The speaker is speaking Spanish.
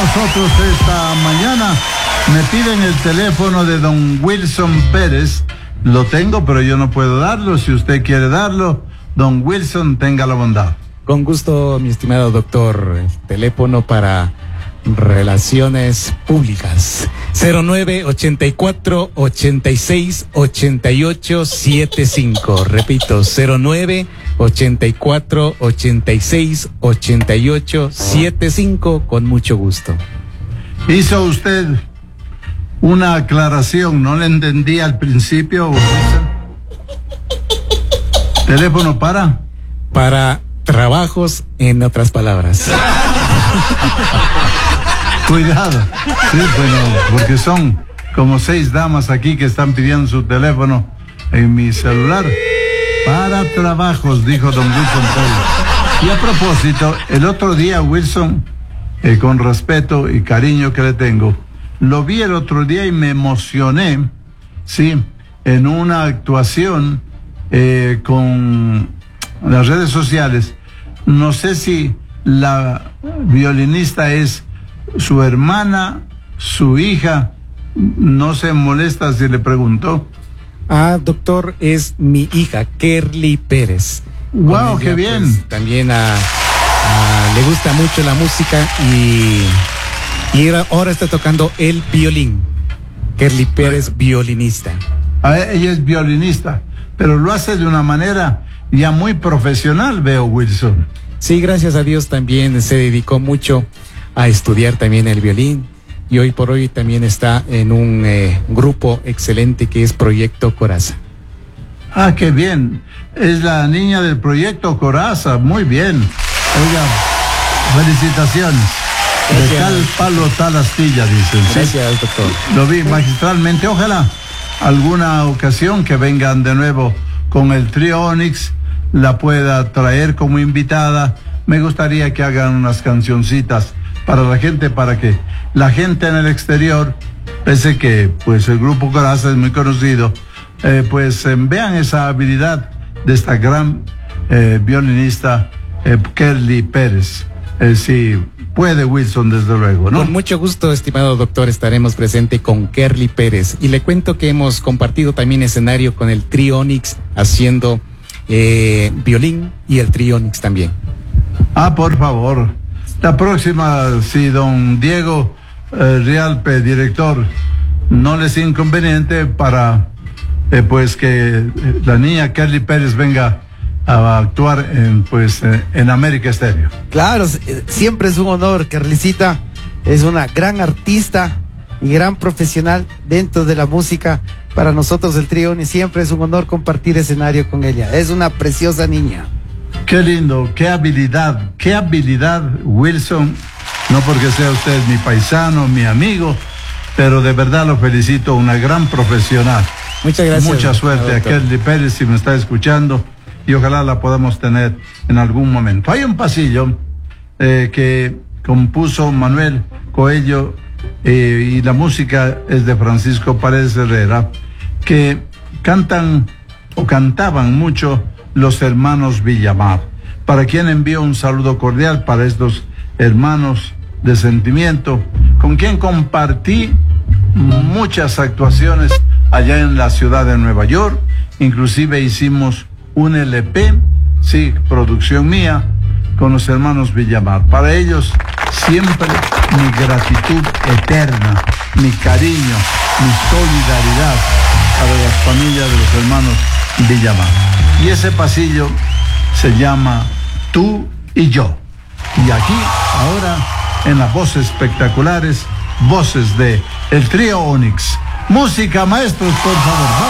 nosotros esta mañana. Me piden el teléfono de don Wilson Pérez. Lo tengo, pero yo no puedo darlo. Si usted quiere darlo, don Wilson, tenga la bondad. Con gusto, mi estimado doctor. El teléfono para Relaciones Públicas: 09-84-86-88-75. Repito, 09-84-86-88-75. Con mucho gusto. Hizo usted una aclaración, no le entendí al principio. ¿Teléfono para trabajos, en otras palabras? Cuidado. Sí, bueno, porque son como 6 damas aquí que están pidiendo su teléfono en mi celular. Para trabajos, dijo don Wilson Pérez. Y a propósito, el otro día, Wilson, con respeto y cariño que le tengo, lo vi el otro día y me emocioné, sí, en una actuación con las redes sociales. No sé si la violinista es su hermana, su hija, no se molesta si le pregunto. Doctor, es mi hija, Kerly Pérez. ¡Wow, qué bien! Pues, también le gusta mucho la música y ahora está tocando el violín. Kerly Pérez, violinista. Ella es violinista, pero lo hace de una manera ya muy profesional, veo, Wilson. Sí, gracias a Dios también se dedicó mucho a estudiar también el violín y hoy por hoy también está en un grupo excelente que es Proyecto Coraza. Ah, qué bien. Es la niña del Proyecto Coraza, muy bien. Oiga, felicitaciones. De tal palo, tal astilla, dicen. Gracias, ¿sí? Doctor. Lo vi magistralmente. Ojalá alguna ocasión que vengan de nuevo con el trío Onyx, la pueda traer como invitada. Me gustaría que hagan unas cancioncitas para la gente, para que la gente en el exterior, pese que pues el grupo Coraza es muy conocido, pues vean esa habilidad de esta gran violinista Kerly Pérez. Si puede, Wilson, desde luego, ¿no? Con mucho gusto, estimado doctor, estaremos presente con Kerly Pérez. Y le cuento que hemos compartido también escenario con el trío Onyx, haciendo violín, y el trío Onyx también. Ah, por favor. La próxima, si don Diego Rialpe, director, no les es inconveniente para pues que la niña Kerly Pérez venga a actuar en América Estéreo. Claro, siempre es un honor. Kerlycita es una gran artista y gran profesional dentro de la música. Para nosotros el trío Onyx siempre es un honor compartir escenario con ella. Es una preciosa niña. Qué lindo, qué habilidad, Wilson. No porque sea usted mi paisano, mi amigo, pero de verdad lo felicito, una gran profesional. Muchas gracias. Mucha suerte a Kerly Pérez, si me está escuchando, y ojalá la podamos tener en algún momento. Hay un pasillo que compuso Manuel Coello y la música es de Francisco Paredes Herrera, que cantaban mucho los hermanos Villamar, para quien envío un saludo cordial para estos hermanos de sentimiento, con quien compartí muchas actuaciones allá en la ciudad de Nueva York. Inclusive hicimos un LP, sí, producción mía, con los hermanos Villamar. Para ellos siempre mi gratitud eterna, mi cariño, mi solidaridad para las familias de los hermanos Villamar. Y ese pasillo se llama Tú y Yo. Y aquí, ahora, en las voces espectaculares, voces de el trío Onyx. Música, maestros, por favor.